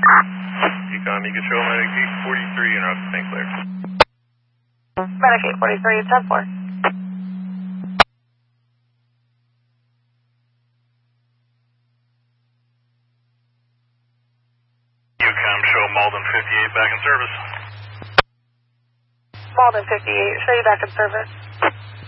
Ecom, you can show Medic 843 and up to St. Clair. Medic 843, 10-4. Ecom, show Malden 58 back in service. Malden 58, show you back in service.